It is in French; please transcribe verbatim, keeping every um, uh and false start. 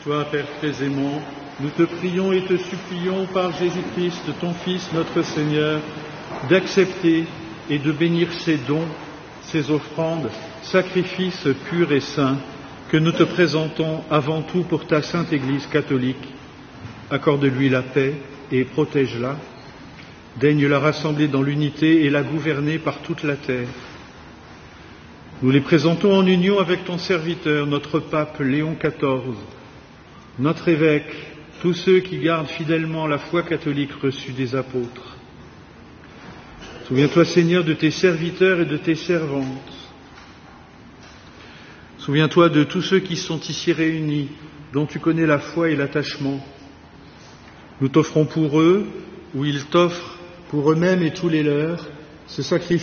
Toi, Père très aimant, nous te prions et te supplions par Jésus-Christ, ton Fils, notre Seigneur, d'accepter et de bénir ces dons, ces offrandes, sacrifices purs et saints que nous te présentons avant tout pour ta Sainte Église catholique. Accorde-lui la paix et protège-la. Daigne la rassembler dans l'unité et la gouverner par toute la terre. Nous les présentons en union avec ton serviteur, notre pape Léon quatorze, notre évêque, tous ceux qui gardent fidèlement la foi catholique reçue des apôtres. Souviens-toi, Seigneur, de tes serviteurs et de tes servantes. Souviens-toi de tous ceux qui sont ici réunis, dont tu connais la foi et l'attachement. Nous t'offrons pour eux, ou ils t'offrent pour eux-mêmes et tous les leurs, ce sacrifice